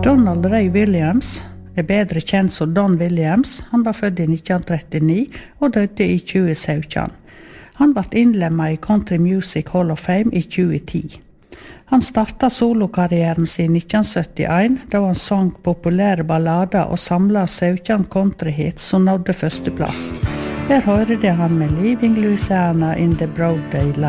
Donald Ray Williams bedre kjent som Don Williams. Han var født i 1939 og døde i 2017. Han ble innlemmet i Country Music Hall of Fame i 2010. Han startet solokarrieren sin i 1971, da han sang populære ballader og samlet 17 countryhits som nådde førsteplass. Her hører det han med Leaving Louisiana in the Broad Daylight.